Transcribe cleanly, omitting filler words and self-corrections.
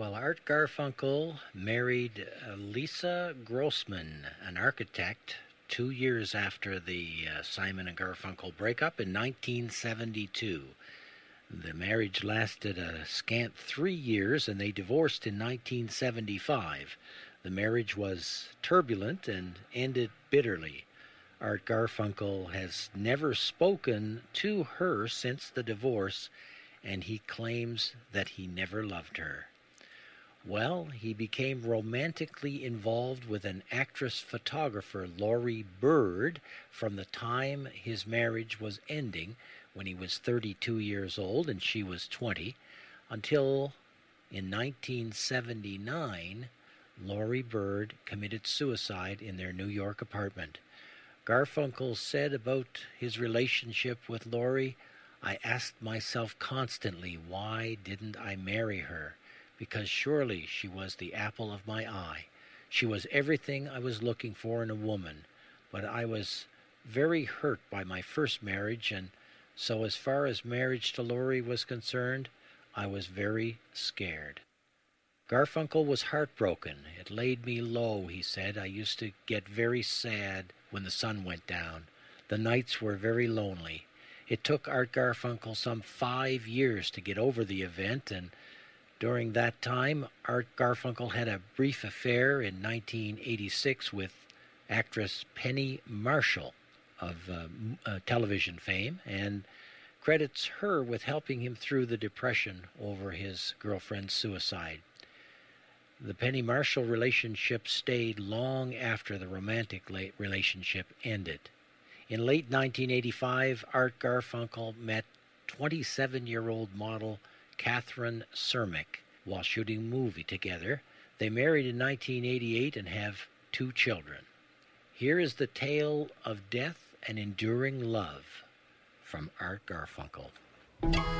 Well, Art Garfunkel married Lisa Grossman, an architect, 2 years after the Simon and Garfunkel breakup in 1972. The marriage lasted a scant 3 years and they divorced in 1975. The marriage was turbulent and ended bitterly. Art Garfunkel has never spoken to her since the divorce, and he claims that he never loved her. Well, he became romantically involved with an actress-photographer, Laurie Bird, from the time his marriage was ending, when he was 32 years old and she was 20, until in 1979, Laurie Bird committed suicide in their New York apartment. Garfunkel said about his relationship with Laurie, "I asked myself constantly, why didn't I marry her? Because surely she was the apple of my eye. She was everything I was looking for in a woman. But I was very hurt by my first marriage, and so as far as marriage to Laurie was concerned, I was very scared." Garfunkel was heartbroken. "It laid me low," he said. "I used to get very sad when the sun went down. The nights were very lonely." It took Art Garfunkel some 5 years to get over the event, and during that time, Art Garfunkel had a brief affair in 1986 with actress Penny Marshall of television fame, and credits her with helping him through the depression over his girlfriend's suicide. The Penny Marshall relationship stayed long after the romantic relationship ended. In late 1985, Art Garfunkel met 27-year-old model Catherine Cermak while shooting a movie together. They married in 1988 and have 2 children. Here is the tale of death and enduring love from Art Garfunkel.